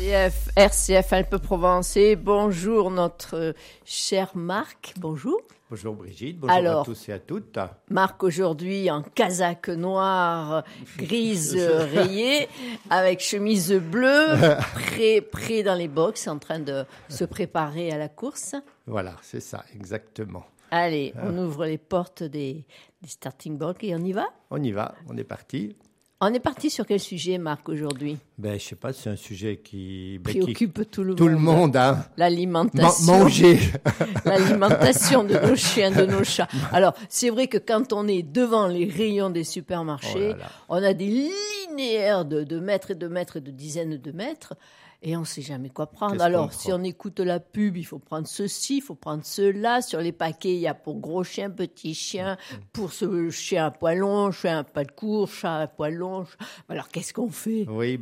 RCF Alpes-Provence. Bonjour notre cher Marc, bonjour. Bonjour Brigitte, bonjour à tous et à toutes. Marc aujourd'hui en casaque noire, grise rayée, avec chemise bleue, prêt dans les box, en train de se préparer à la course. Voilà, c'est ça, exactement. Allez, on ouvre les portes des starting blocks et on y va ? On y va, on est parti. On est parti sur quel sujet, Marc, aujourd'hui ? Je sais pas, c'est un sujet qui préoccupe tout le monde. Hein. L'alimentation. Manger. L'alimentation de nos chiens, de nos chats. Alors, c'est vrai que quand on est devant les rayons des supermarchés, on a des linéaires de mètres et de mètres et de dizaines de mètres. Et on ne sait jamais quoi prendre. Alors, si on écoute la pub, il faut prendre ceci, il faut prendre cela. Sur les paquets, il y a pour gros chien, petit chien, pour ce chien à poil long, chien à poil court, chat à poil long. Alors, qu'est-ce qu'on fait ? Oui,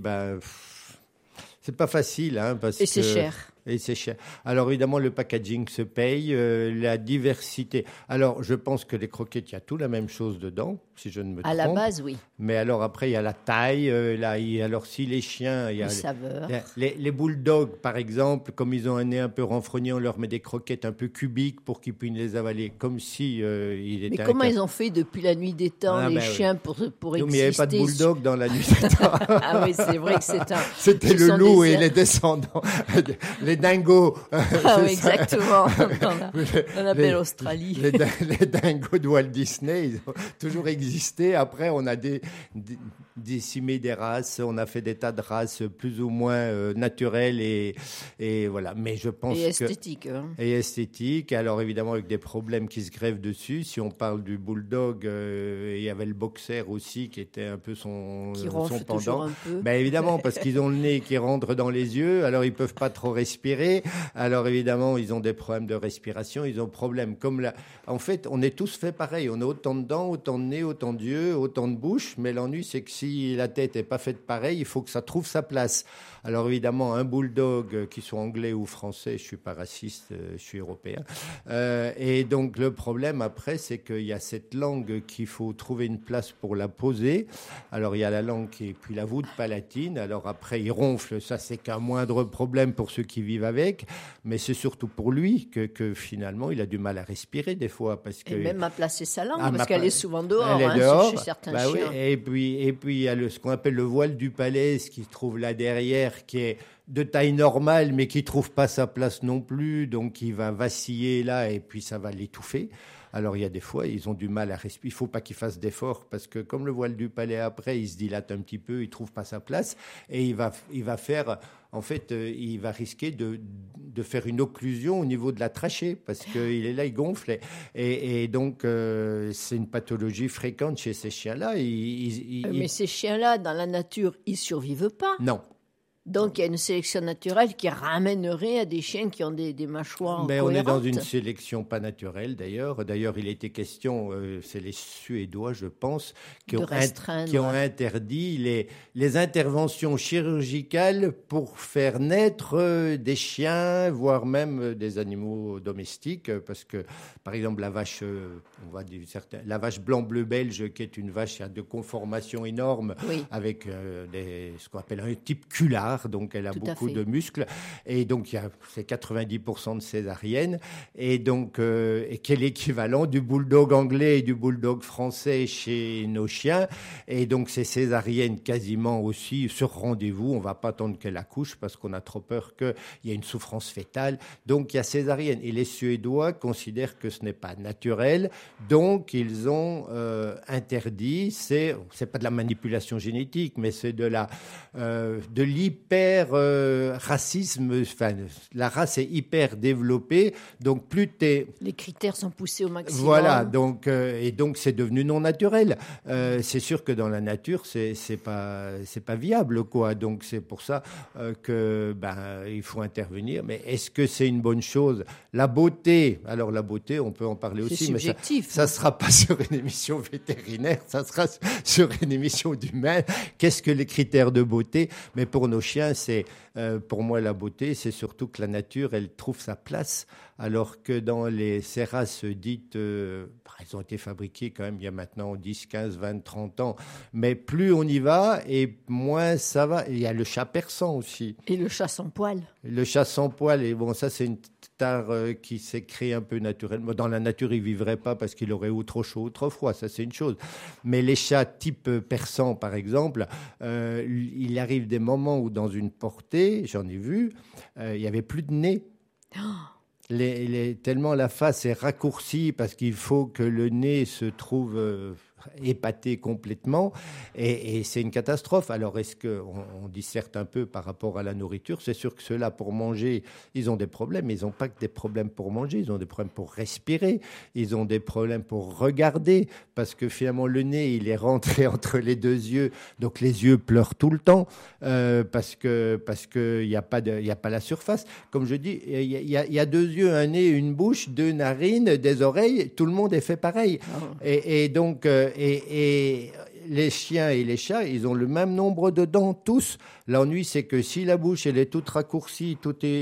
c'est pas facile. Hein, et c'est cher. Et c'est cher. Alors évidemment, le packaging se paye, la diversité. Alors je pense que les croquettes, il y a tout la même chose dedans, si je ne me trompe. À la base, oui. Mais alors après, il y a la taille. Alors si les chiens, il y a les saveurs. Les bulldogs, par exemple, comme ils ont un nez un peu renfrogné, on leur met des croquettes un peu cubiques pour qu'ils puissent les avaler, comme si ils étaient. Mais comment ils ont fait depuis la nuit des temps, les chiens, pour exister ? Mais il n'y avait pas de bulldog dans la nuit des temps. Ah oui, c'est vrai que c'était le loup et les descendants. Les dingos. Ah oui, exactement, dans la belle Australie. Les dingos de Walt Disney, ils ont toujours existé. Après, on a décimé des races, on a fait des tas de races plus ou moins naturelles et voilà. Mais je pense et esthétiques. Et esthétiques. Alors évidemment, avec des problèmes qui se grèvent dessus. Si on parle du bulldog, il y avait le boxer aussi qui était un peu son pendant. Un peu. Évidemment, parce qu'ils ont le nez qui rentre dans les yeux, alors ils peuvent pas trop respirer. Alors évidemment, ils ont des problèmes de respiration, ils ont problème. En fait, on est tous faits pareil. On a autant de dents, autant de nez, autant d'yeux, autant de bouche. Mais l'ennui, c'est que si la tête est pas faite pareil, il faut que ça trouve sa place. Alors évidemment, un bulldog, qu'il soit anglais ou français, je suis pas raciste, je suis européen. Et donc le problème après, c'est qu'il y a cette langue qu'il faut trouver une place pour la poser. Alors il y a la langue et puis la voûte palatine. Alors après, il ronfle. Ça, c'est qu'un moindre problème pour ceux qui vivent avec. Mais c'est surtout pour lui que finalement, il a du mal à respirer des fois. Et même à placer sa langue, parce qu'elle est souvent dehors, elle est dehors. Chez certains chiens. Oui. Et puis il y a ce qu'on appelle le voile du palais, ce qui se trouve là derrière, qui est de taille normale, mais qui ne trouve pas sa place non plus. Donc, il va vaciller là et puis ça va l'étouffer. Alors, il y a des fois, ils ont du mal à respirer. Il ne faut pas qu'ils fassent d'efforts parce que comme le voile du palais après, il se dilate un petit peu, il ne trouve pas sa place et il va faire... En fait, il va risquer de faire une occlusion au niveau de la trachée parce qu'il est là, il gonfle. Et donc, c'est une pathologie fréquente chez ces chiens-là. Mais ces chiens-là, dans la nature, ils ne survivent pas. Non. Donc, il y a une sélection naturelle qui ramènerait à des chiens qui ont des mâchoires cohérentes. On est dans une sélection pas naturelle, d'ailleurs. D'ailleurs, il était question, c'est les Suédois, je pense, qui ont interdit les interventions chirurgicales pour faire naître des chiens, voire même des animaux domestiques. Parce que, par exemple, la vache, la vache blanc-bleu belge, qui est une vache de conformation énorme, avec ce qu'on appelle un type culard. Donc elle a beaucoup de muscles et donc c'est 90% de césariennes et donc et qui est l'équivalent du bulldog anglais et du bulldog français chez nos chiens et donc c'est césarienne quasiment aussi sur rendez-vous. On va pas attendre qu'elle accouche parce qu'on a trop peur qu'il y ait une souffrance fétale. Donc il y a césarienne et les Suédois considèrent que ce n'est pas naturel, donc ils ont interdit. C'est pas de la manipulation génétique, mais c'est de l'hyper-racisme, la race est hyper développée, donc les critères sont poussés au maximum. Voilà, donc c'est devenu non naturel. C'est sûr que dans la nature, c'est pas viable, quoi. Donc c'est pour ça que il faut intervenir. Mais est-ce que c'est une bonne chose ? La beauté, on peut en parler aussi, subjectif, mais ça sera pas sur une émission vétérinaire, ça sera sur une émission d'humain. Qu'est-ce que les critères de beauté ? Mais pour nos chiens, pour moi, la beauté, c'est surtout que la nature, elle trouve sa place alors que dans ces races dites, elles ont été fabriquées quand même il y a maintenant 10, 15, 20, 30 ans, mais plus on y va et moins ça va. Il y a le chat persan aussi. Et le chat sans poil. Le chat sans poil, et bon, ça c'est une tare qui s'est créée un peu naturellement. Dans la nature, il ne vivrait pas parce qu'il aurait ou trop chaud ou trop froid, ça c'est une chose. Mais les chats type persan, par exemple, il arrive des moments où dans une portée, j'en ai vu, il n'y avait plus de nez. Tellement la face est raccourcie parce qu'il faut que le nez se trouve épaté complètement et c'est une catastrophe. Alors est-ce qu'on disserte un peu par rapport à la nourriture? C'est sûr que ceux-là pour manger, ils ont des problèmes, mais ils n'ont pas que des problèmes pour manger, ils ont des problèmes pour respirer, ils ont des problèmes pour regarder parce que finalement le nez il est rentré entre les deux yeux, donc les yeux pleurent tout le temps parce que il y a pas la surface. Comme je dis, il y a deux yeux, un nez, une bouche, deux narines, des oreilles, tout le monde est fait pareil. Et donc et les chiens et les chats, ils ont le même nombre de dents tous. L'ennui, c'est que si la bouche elle est toute raccourcie,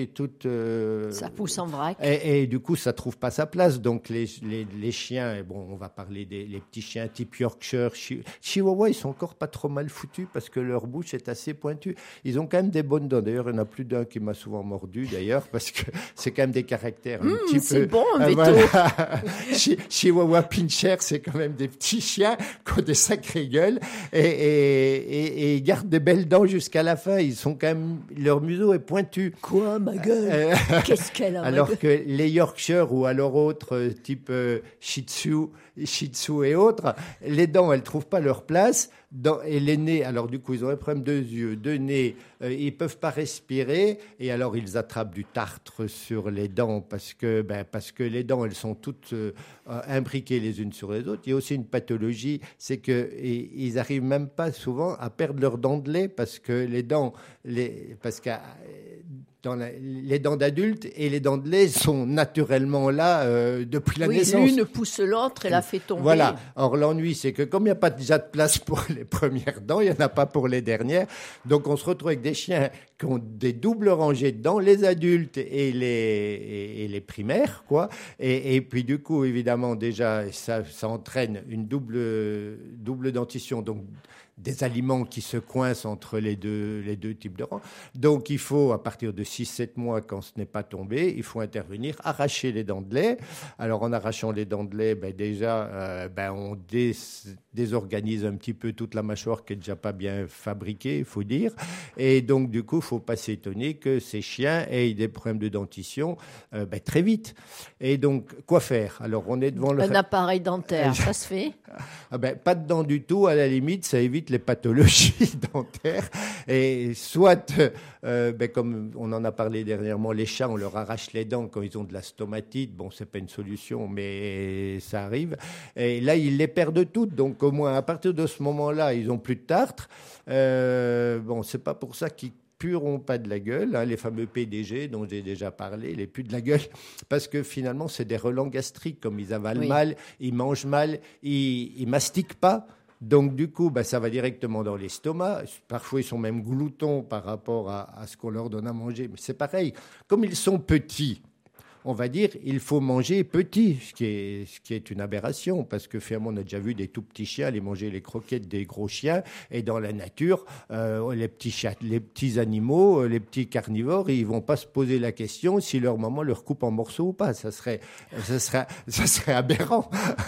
ça pousse en vrac. Et du coup, ça trouve pas sa place. Donc les chiens, et bon, on va parler les petits chiens type Yorkshire, Chihuahua, ils sont encore pas trop mal foutus parce que leur bouche est assez pointue. Ils ont quand même des bonnes dents. D'ailleurs, il y en a plus d'un qui m'a souvent mordu d'ailleurs parce que c'est quand même des caractères un petit peu. C'est bon, un veto. Voilà. Chihuahua Pinscher, c'est quand même des petits chiens qui ont des sacrées gueules et ils gardent des belles dents jusqu'à la fin. Ils sont quand même, leur museau est pointu. Quoi, ma gueule? Qu'est-ce qu'elle a? Alors que les Yorkshire ou alors autres type Shih Tzu et autres, les dents elles trouvent pas leur place. Et les nez, alors du coup ils ont un problème de yeux, de nez, ils peuvent pas respirer et alors ils attrapent du tartre sur les dents parce que les dents elles sont toutes imbriquées les unes sur les autres. Il y a aussi une pathologie, c'est que ils arrivent même pas souvent à perdre leurs dents de lait parce que les dents d'adultes et les dents de lait sont naturellement là depuis la naissance. L'une pousse l'autre et la fait tomber. Voilà. Or, l'ennui, c'est que comme il n'y a pas déjà de place pour les premières dents, il n'y en a pas pour les dernières. Donc, on se retrouve avec des chiens qui ont des doubles rangées de dents, les adultes et les primaires, quoi. Et puis, du coup, évidemment, déjà, ça entraîne une double dentition. Donc, des aliments qui se coincent entre les deux types de rangs. Donc, il faut, à partir de 6-7 mois, quand ce n'est pas tombé, il faut intervenir, arracher les dents de lait. Alors, en arrachant les dents de lait, on désorganise un petit peu toute la mâchoire qui est déjà pas bien fabriquée, il faut dire. Et donc, du coup, il ne faut pas s'étonner que ces chiens aient des problèmes de dentition très vite. Et donc, quoi faire? Alors, on est devant un appareil dentaire, ça se fait? Pas de dents du tout, à la limite, ça évite les pathologies dentaires. Et soit, comme on en a parlé dernièrement, les chats, on leur arrache les dents quand ils ont de la stomatite. Bon, c'est pas une solution, mais ça arrive. Et là, ils les perdent toutes. Donc, au moins, à partir de ce moment-là, ils n'ont plus de tartre. C'est pas pour ça qu'ils puront pas de la gueule, les fameux PDG dont j'ai déjà parlé, les pus de la gueule, parce que finalement, c'est des relents gastriques. Comme ils avalent mal, ils mangent mal, ils mastiquent pas. Donc, du coup, ça va directement dans l'estomac. Parfois, ils sont même gloutons par rapport à ce qu'on leur donne à manger. Mais c'est pareil. Comme ils sont petits, on va dire, il faut manger petit, ce qui est une aberration, parce que finalement, on a déjà vu des tout petits chiens aller manger les croquettes des gros chiens, et dans la nature, les petits chats, les petits animaux, les petits carnivores, ils vont pas se poser la question si leur maman leur coupe en morceaux ou pas. Ça serait aberrant.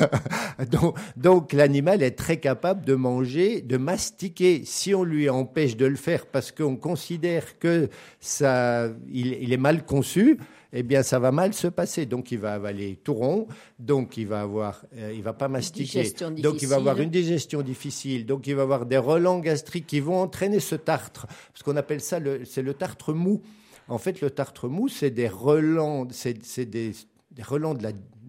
Donc, l'animal est très capable de manger, de mastiquer. Si on lui empêche de le faire parce qu'on considère que il est mal conçu, eh bien, ça va mal se passer. Donc, il va avaler tout rond. Donc, il va pas mastiquer. Donc, il va avoir une digestion difficile. Donc, il va avoir des relents gastriques qui vont entraîner ce tartre. Parce qu'on appelle ça c'est le tartre mou. En fait, le tartre mou, c'est des relents, c'est des relents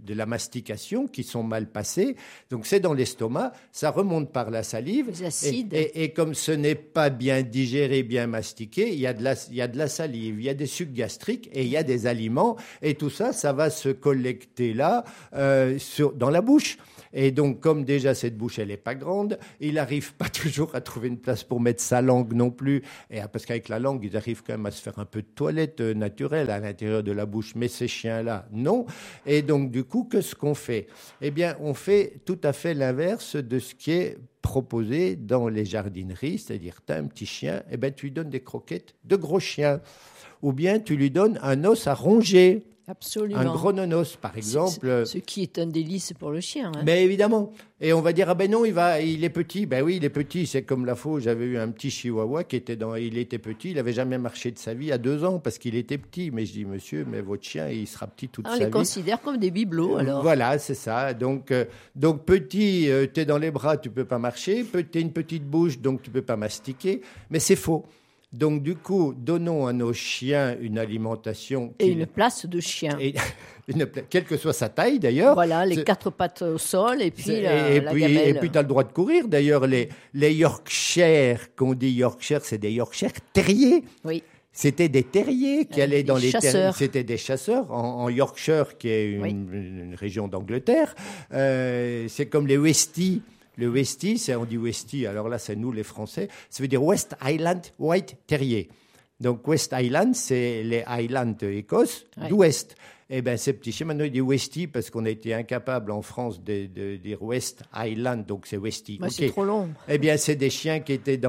de la mastication qui sont mal passées. Donc c'est dans l'estomac, ça remonte par la salive. Les acides. Et comme ce n'est pas bien digéré, bien mastiqué, il y a de la salive, il y a des sucs gastriques et il y a des aliments. Et tout ça, ça va se collecter là, dans la bouche. Et donc, comme déjà cette bouche, elle n'est pas grande, il n'arrive pas toujours à trouver une place pour mettre sa langue non plus. Et parce qu'avec la langue, ils arrivent quand même à se faire un peu de toilette naturelle à l'intérieur de la bouche. Mais ces chiens-là, non. Et donc, du coup, qu'est-ce qu'on fait ? Eh bien, on fait tout à fait l'inverse de ce qui est proposé dans les jardineries. C'est-à-dire, tu as un petit chien, eh bien, tu lui donnes des croquettes de gros chiens. Ou bien, tu lui donnes un os à ronger. Absolument. Un gros nonos, par exemple. Ce qui est un délice pour le chien. Hein. Mais évidemment. Et on va dire, ah ben non, il est petit. Ben oui, il est petit. C'est comme la fois où j'avais eu un petit chihuahua il était petit. Il n'avait jamais marché de sa vie à 2 ans parce qu'il était petit. Mais je dis, monsieur, mais votre chien, il sera petit toute sa vie. On les considère comme des bibelots, alors. Voilà, c'est ça. Donc petit, tu es dans les bras, tu peux pas marcher. Tu as une petite bouche, donc tu peux pas mastiquer. Mais c'est faux. Donc, du coup, donnons à nos chiens une alimentation... Et une place de chien. Quelle que soit sa taille, d'ailleurs. Voilà, les 4 pattes au sol et puis la gamelle. Et puis, tu as le droit de courir. D'ailleurs, les Yorkshire, qu'on dit Yorkshire, c'est des Yorkshire terriers. Oui. C'était des terriers qui allaient dans les chasseurs. C'était des chasseurs en Yorkshire, qui est une région d'Angleterre. C'est comme les Westies. Le Westie, on dit Westie, alors là, c'est nous les Français, ça veut dire West Highland White Terrier. Donc West Highland, c'est les Highlands d'Écosse, d'Ouest. Eh bien, ces petits chiens, maintenant, ils disent Westie parce qu'on a été incapable en France de dire West Highland, donc c'est Westie. Ouais, okay. C'est trop long. Eh bien, c'est des chiens qui étaient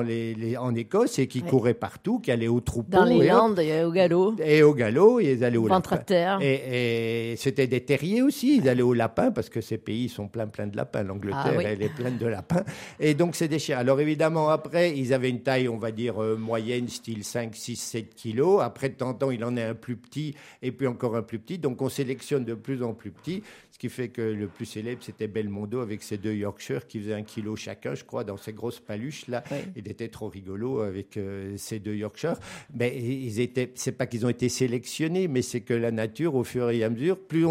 en Écosse et qui couraient partout, qui allaient au troupeau. Dans les Landes et au galop. Et au galop, ils allaient au lapin. Ventre à terre. Et c'était des terriers aussi, ils allaient au lapin parce que ces pays sont pleins de lapins. L'Angleterre, elle est pleine de lapins. Et donc, c'est des chiens. Alors, évidemment, après, ils avaient une taille, on va dire, moyenne, style 5, 6, 7 kilos. Après, de temps en temps, il en est un plus petit et puis encore un plus petit. Donc, on sélectionne de plus en plus petits, ce qui fait que le plus célèbre, c'était Belmondo avec ses 2 Yorkshire qui faisaient 1 kilo chacun, je crois, dans ces grosses paluches-là. Oui. Il était trop rigolo avec ces 2 Yorkshire. Mais c'est pas qu'ils ont été sélectionnés, mais c'est que la nature, au fur et à mesure, plus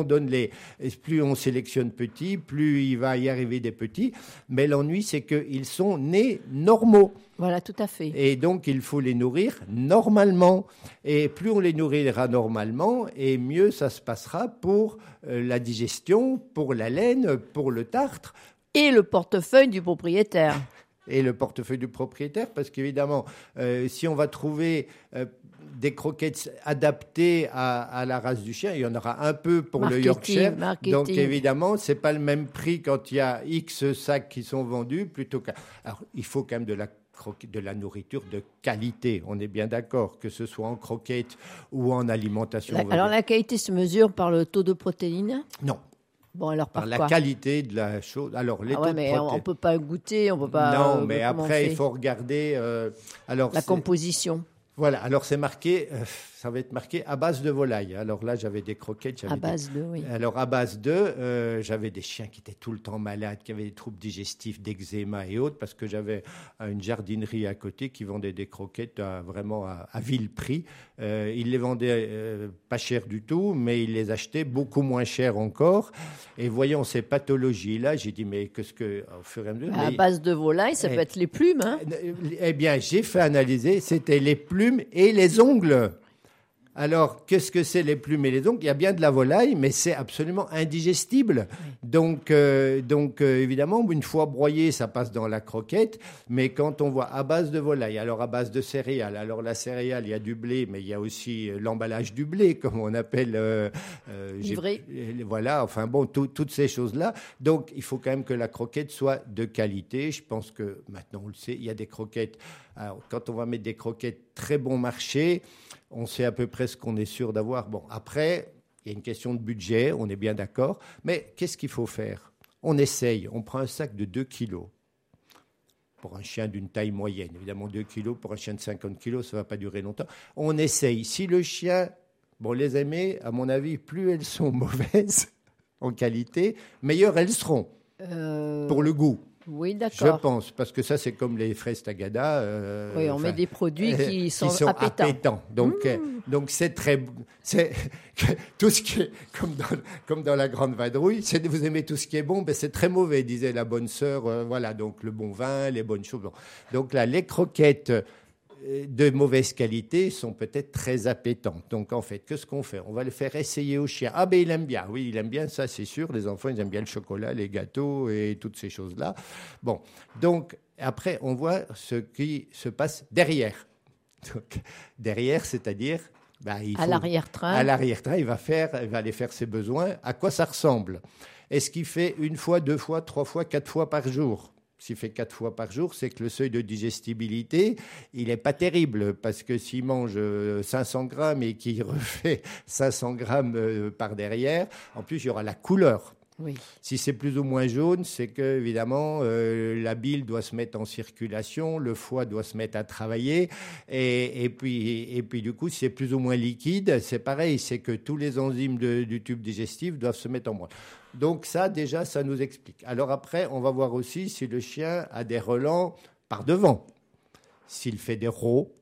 on sélectionne petits, plus il va y arriver des petits. Mais l'ennui, c'est qu'ils sont nés normaux. Voilà, tout à fait. Et donc, il faut les nourrir normalement. Et plus on les nourrira normalement, et mieux ça se passera pour la digestion, pour la laine, pour le tartre. Et le portefeuille du propriétaire. Et le portefeuille du propriétaire, parce qu'évidemment, si on va trouver des croquettes adaptées à la race du chien, il y en aura un peu pour le Yorkshire. Donc évidemment, c'est pas le même prix quand il y a X sacs qui sont vendus plutôt qu'à... Alors, il faut quand même de la nourriture de qualité. On est bien d'accord, que ce soit en croquettes ou en alimentation. Alors la qualité se mesure par le taux de protéines ? Non. Bon, alors par la quoi ? qualité de la chose. Alors les taux de mais on peut pas goûter, on peut pas. Non, mais après il faut regarder. La composition. Voilà. Alors c'est marqué. Ça va être marqué à base de volaille. Alors là, j'avais des croquettes. À base de, oui. Alors à base de, j'avais des chiens qui étaient tout le temps malades, qui avaient des troubles digestifs, d'eczéma et autres, parce que j'avais une jardinerie à côté qui vendait des croquettes vraiment à vil prix. Ils les vendaient pas cher du tout, mais ils les achetaient beaucoup moins cher encore. Et voyant ces pathologies-là, j'ai dit, mais qu'est-ce que, au fur et à mesure... À base de volaille, ça peut être les plumes, hein ? Eh bien, j'ai fait analyser, c'était les plumes et les ongles. Alors, qu'est-ce que c'est les plumes et les ongles ? Il y a bien de la volaille, mais c'est absolument indigestible. Oui. Donc, évidemment, une fois broyé, ça passe dans la croquette. Mais quand on voit à base de volaille, alors à base de céréales, alors la céréale, il y a du blé, mais il y a aussi l'emballage du blé, comme on appelle... livré. Voilà, enfin bon, toutes ces choses-là. Donc, il faut quand même que la croquette soit de qualité. Je pense que maintenant, on le sait, il y a des croquettes. Alors, quand on va mettre des croquettes très bon marché... On sait à peu près ce qu'on est sûr d'avoir. Bon, après, il y a une question de budget, on est bien d'accord. Mais qu'est-ce qu'il faut faire ? On essaye, on prend un sac de 2 kilos pour un chien d'une taille moyenne. Évidemment, 2 kilos pour un chien de 50 kilos, ça ne va pas durer longtemps. On essaye. Si le chien, bon, les aimait, à mon avis, plus elles sont mauvaises en qualité, meilleures elles seront pour le goût. Oui, d'accord. Je pense, parce que ça, c'est comme les fraises Tagada. Oui, on met des produits qui sont appétants. Donc c'est tout ce qui est comme dans la Grande Vadrouille. Vous aimez tout ce qui est bon, ben c'est très mauvais, disait la bonne sœur. Voilà, donc le bon vin, les bonnes choses. Bon. Donc là, les croquettes de mauvaise qualité sont peut-être très appétantes. Donc, en fait, qu'est-ce qu'on fait? On va le faire essayer au chien. Ah, ben, il aime bien. Oui, il aime bien, ça, c'est sûr. Les enfants, ils aiment bien le chocolat, les gâteaux et toutes ces choses-là. Bon, donc, après, on voit ce qui se passe derrière. Donc, derrière, c'est-à-dire... à l'arrière-train. À l'arrière-train, il va aller faire ses besoins. À quoi ça ressemble? Est-ce qu'il fait 1 fois, 2 fois, 3 fois, 4 fois par jour? S'il fait 4 fois par jour, c'est que le seuil de digestibilité, il n'est pas terrible, parce que s'il mange 500 grammes et qu'il refait 500 grammes par derrière, en plus, il y aura la couleur. Oui. Si c'est plus ou moins jaune, c'est que évidemment la bile doit se mettre en circulation, le foie doit se mettre à travailler, et puis du coup, si c'est plus ou moins liquide, c'est pareil, c'est que tous les enzymes du tube digestif doivent se mettre en branle. Donc ça, déjà, ça nous explique. Alors après, on va voir aussi si le chien a des relents par devant, s'il fait des rots,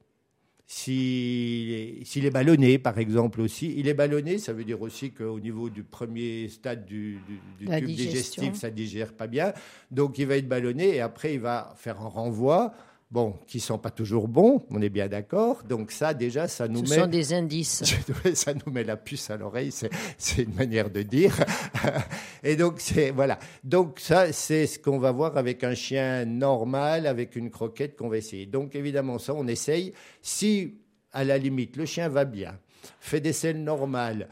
s'il est ballonné, par exemple, aussi. Il est ballonné, ça veut dire aussi qu'au niveau du premier stade du tube digestif, ça ne digère pas bien. Donc, il va être ballonné et après, il va faire un renvoi. Bon, qui ne sont pas toujours bons, on est bien d'accord. Donc ça, déjà, ça nous met... Ce sont des indices. Ça nous met la puce à l'oreille, c'est une manière de dire. Et donc, voilà. Donc ça, c'est ce qu'on va voir avec un chien normal, avec une croquette qu'on va essayer. Donc évidemment, ça, on essaye. Si, à la limite, le chien va bien, fait des selles normales,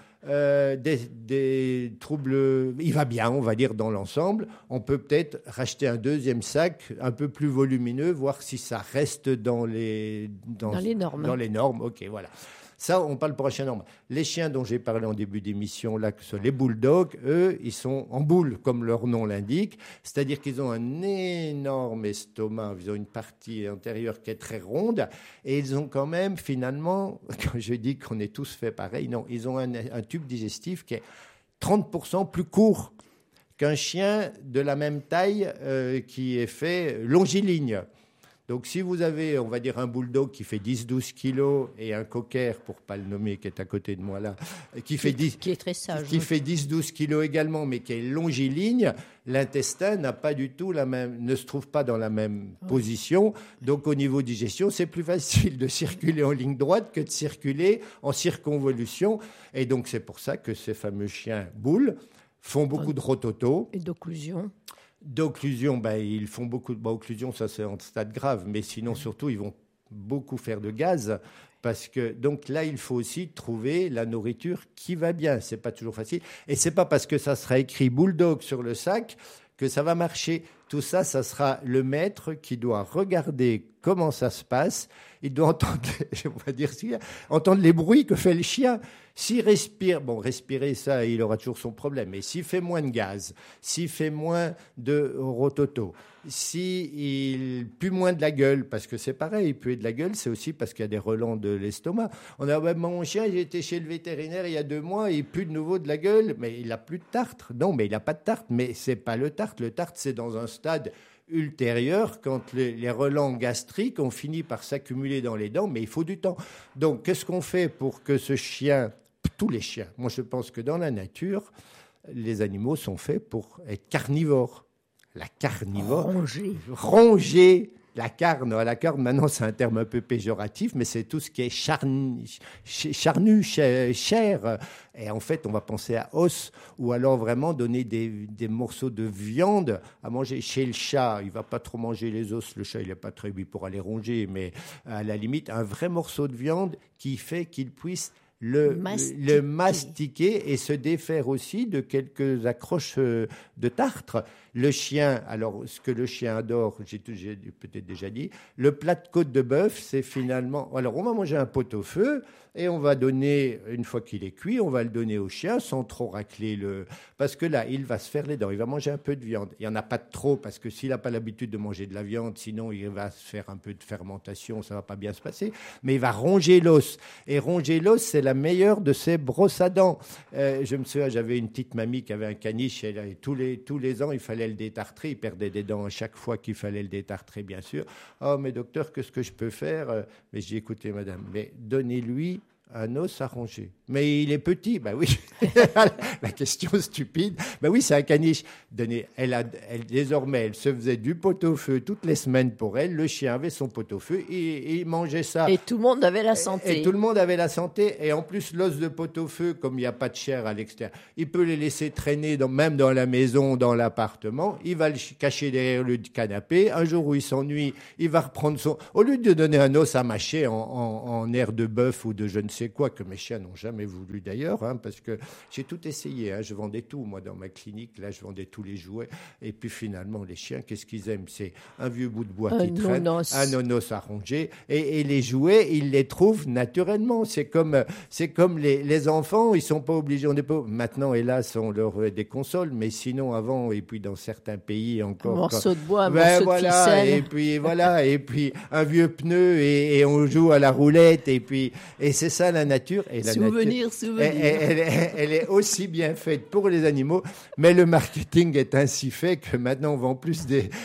des troubles, il va bien, on va dire, dans l'ensemble, on peut peut-être racheter un deuxième sac un peu plus volumineux, voir si ça reste dans les normes. Dans les normes, ok, voilà. Ça, on parle pour un chien normal. Les chiens dont j'ai parlé en début d'émission, là, que ce sont les bulldogs, eux, ils sont en boule, comme leur nom l'indique. C'est-à-dire qu'ils ont un énorme estomac, ils ont une partie antérieure qui est très ronde, et ils ont quand même, finalement, quand je dis qu'on est tous faits pareil, non, ils ont un tube digestif qui est 30% plus court qu'un chien de la même taille qui est fait longiligne. Donc, si vous avez, on va dire, un bulldog qui fait 10-12 kilos et un cocker, pour ne pas le nommer, qui est à côté de moi là, qui est très sage, qui fait 10-12 kilos également, mais qui est longiligne, l'intestin n'a pas du tout ne se trouve pas dans la même position. Donc, au niveau digestion, c'est plus facile de circuler en ligne droite que de circuler en circonvolution. Et donc, c'est pour ça que ces fameux chiens boules font beaucoup de rototo. Et d'occlusion. D'occlusion, ils font beaucoup de... occlusion, ça c'est en stade grave, mais sinon surtout ils vont beaucoup faire de gaz, parce que donc là il faut aussi trouver la nourriture qui va bien. C'est pas toujours facile, et c'est pas parce que ça sera écrit bulldog sur le sac que ça va marcher. Tout ça, ça sera le maître qui doit regarder comment ça se passe. Il doit entendre les bruits que fait le chien. S'il respire, respirer, ça, il aura toujours son problème. Mais s'il fait moins de gaz, s'il fait moins de rototo, s'il pue moins de la gueule, parce que c'est pareil, puer de la gueule, c'est aussi parce qu'il y a des relents de l'estomac. Mon chien, il était chez le vétérinaire il y a 2 mois, il pue de nouveau de la gueule, mais il n'a plus de tartre. Non, mais il n'a pas de tartre, mais c'est pas le tartre. Le tartre, c'est dans un stade ultérieur, quand les relents gastriques ont fini par s'accumuler dans les dents, mais il faut du temps. Donc, qu'est-ce qu'on fait pour que ce chien, tous les chiens, moi je pense que dans la nature, les animaux sont faits pour être carnivores. La carnivore. Ronger. La carne, maintenant c'est un terme un peu péjoratif, mais c'est tout ce qui est charnu, chair. Et en fait, on va penser à os, ou alors vraiment donner des morceaux de viande à manger. Chez le chat, il ne va pas trop manger les os. Le chat, il n'est pas très lui pour aller ronger, mais à la limite, un vrai morceau de viande qui fait qu'il puisse le mastiquer et se défaire aussi de quelques accroches de tartre. Le chien, alors ce que le chien adore, j'ai peut-être déjà dit, le plat de côte de bœuf, c'est finalement... Alors on va manger un pot-au-feu et on va donner, une fois qu'il est cuit, on va le donner au chien sans trop racler parce que là, il va se faire les dents, il va manger un peu de viande. Il n'y en a pas de trop, parce que s'il n'a pas l'habitude de manger de la viande, sinon il va se faire un peu de fermentation, ça ne va pas bien se passer. Mais il va ronger l'os. Et ronger l'os, c'est la meilleure de ses brosses à dents. Je me souviens, j'avais une petite mamie qui avait un caniche, et tous les ans, il fallait le détartrer. Il perdait des dents à chaque fois qu'il fallait le détartrer, bien sûr. Oh, mais docteur, qu'est-ce que je peux faire? Mais j'ai dit, écoutez, madame, mais donnez-lui un os à ronger. Mais il est petit. Ben oui. La question stupide. Ben oui, c'est un caniche. Désormais, elle se faisait du pot-au-feu toutes les semaines pour elle. Le chien avait son pot-au-feu et il mangeait ça. Et tout le monde avait la santé. Et tout le monde avait la santé. Et en plus, l'os de pot-au-feu, comme il n'y a pas de chair à l'extérieur, il peut les laisser traîner même dans la maison, dans l'appartement. Il va le cacher derrière le canapé. Un jour où il s'ennuie, il va reprendre son... Au lieu de donner un os à mâcher en air de bœuf ou de je ne sais quoi, que mes chiens n'ont jamais voulu d'ailleurs, parce que j'ai tout essayé. Je vendais tout, moi, dans ma clinique. Là, je vendais tous les jouets. Et puis finalement, les chiens, qu'est-ce qu'ils aiment? C'est un vieux bout de bois qui traîne, un nonos à ronger. Et les jouets, ils les trouvent naturellement. C'est comme les enfants, ils sont pas obligés. Maintenant, hélas, on leur des consoles, mais sinon, avant, et puis dans certains pays encore. Un morceau de bois, un morceau de ficelle. Et puis voilà, et puis un vieux pneu, et on joue à la roulette, et c'est ça la nature. Et la souvenir. Elle est aussi bien faite pour les animaux, mais le marketing est ainsi fait que maintenant on vend plus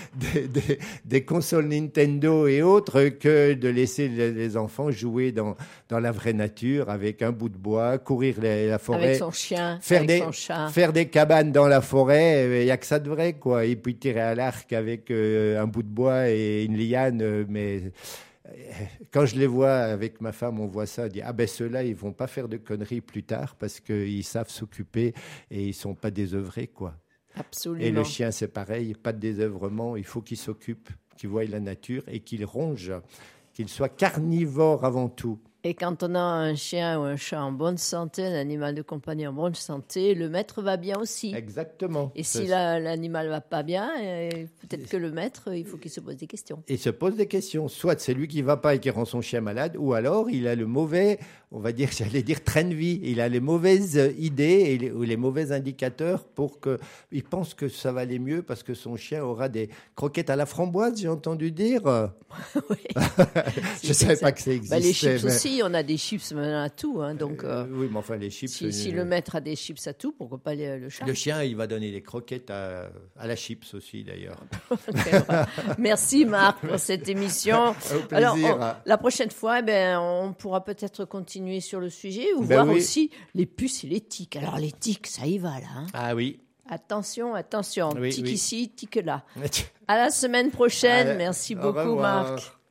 des consoles Nintendo et autres que de laisser les enfants jouer dans la vraie nature avec un bout de bois, courir la forêt. Avec son chien, son chat. Faire des cabanes dans la forêt, il n'y a que ça de vrai, quoi. Et puis tirer à l'arc avec un bout de bois et une liane, mais... Quand je les vois avec ma femme, on voit ça, on dit ceux-là, ils vont pas faire de conneries plus tard parce qu'ils savent s'occuper et ils sont pas désœuvrés, quoi. Absolument. Et le chien, c'est pareil, pas de désœuvrement, il faut qu'il s'occupe, qu'il voie la nature et qu'il ronge, qu'il soit carnivore avant tout. Et quand on a un chien ou un chat en bonne santé, un animal de compagnie en bonne santé, le maître va bien aussi. Exactement. Et si l'animal va pas bien, peut-être que le maître, il faut qu'il se pose des questions. Il se pose des questions. Soit c'est lui qui va pas et qui rend son chien malade, ou alors il a le mauvais, j'allais dire train de vie. Il a les mauvaises idées ou les mauvais indicateurs pour qu'il pense que ça va aller mieux parce que son chien aura des croquettes à la framboise, j'ai entendu dire. Oui. Je ne savais pas que ça existait. Les chips aussi, on a des chips maintenant à tout. Donc, oui, mais enfin, les chips... Si le maître a des chips à tout, pourquoi pas le chat? Le chien, il va donner des croquettes à la chips aussi, d'ailleurs. Merci, Marc, pour cette émission. Au plaisir. Alors, la prochaine fois, on pourra peut-être continuer sur le sujet ou voir aussi les puces et les tiques. Alors, les tiques, ça y va, là. Ah oui. Attention. Oui, tic ici, tic là. À la semaine prochaine. Merci beaucoup, Marc.